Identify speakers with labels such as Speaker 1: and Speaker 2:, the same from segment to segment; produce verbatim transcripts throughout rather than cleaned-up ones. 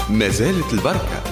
Speaker 1: ما زالت البركة.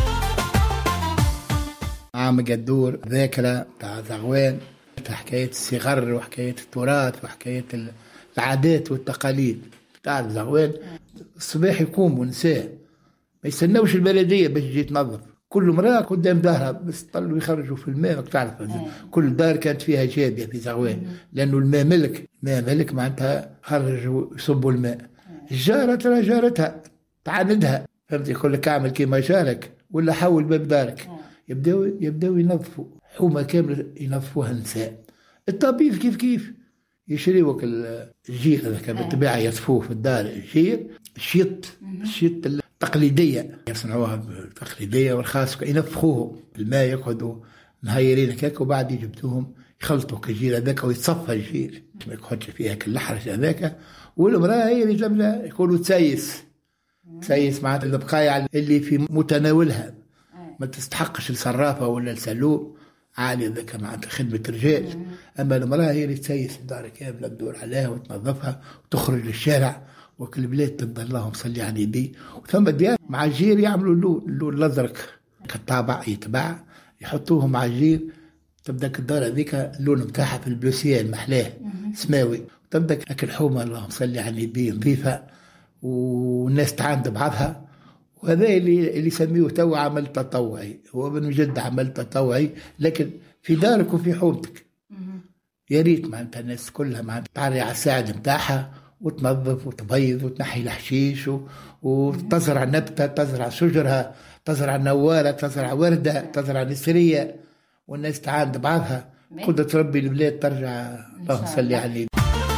Speaker 2: عام قدور ذاكرة تاع زغوان، حكاية الصغر وحكاية التراث وحكاية العادات والتقاليد تاع زغوان. الصباح يقوم ونساه ما يستناوش البلدية باش تجي تنظف، كل مرأة قدام دارها بس طلوا يخرجوا في الماء. تعرف كل دار كانت فيها جابية في زغوان، لأنه الماء ملك، الماء ملك معناتها خرجوا يصبوا الماء. الجارة ترى جارتها تعاندها، فهمت؟ يقول لك اعمل كيما جارك ولا حول باب دارك. يبداو يبداو ينظفوا حومة كاملة ينظفوها النساء. الطبيب كيف كيف يشريوك الجير هذاك بالطبيعة يصفوه في الدار. الجير الشيط الشيط التقليدية يصنعوها بالتقليدية والخاص، ينفخوه بالماء يقعدوا نهيرين هكاك، وبعد يجبدوهم يخلطوا كالجير هذاك ويتصفى الجير ما يقعدش فيها كالحرج هذاك. والمرأة هي اللي جملة يقولوا تسيس تسيس معناتها البقايا اللي في متناولها ما تستحقش الصرافة ولا السلوم عالي، ذاك معناتها خدمة رجال. أما المرأة هي اللي تسيس الدار كاملة، تدور عليها وتنظفها وتخرج للشارع. وكل البلاد تبدا اللهم صل على النبي. وثم ديار مع الجير يعملوا اللون اللون الازرق كالطابع يتباع، يحطوه مع الجير. تبدا الدار هذيك اللون نتاعها في البلوسيه المحلاه سماوي. تبدا هاك الحومه اللهم صل على النبي نظيفه والناس تعاند بعضها. وهذا اللي اللي يسميه تو عمل تطوعي، هو من جد عمل تطوعي لكن في دارك وفي حومتك. يا ريت معناتها الناس كلها معناتها تعري على الساعد نتاعها وتنظف وتبيض وتنحي الحشيش وتزرع نبتة، تزرع شجرها، تزرع نوارة، تزرع وردة، تزرع نسرية، والناس تعاند بعضها. قدرة ربي البلاد ترجع اللهم صل عليه.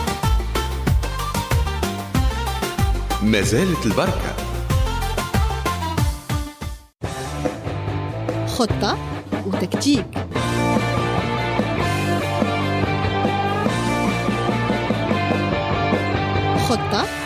Speaker 1: ما زالت البركة.
Speaker 3: خطة وتكتيك. خطة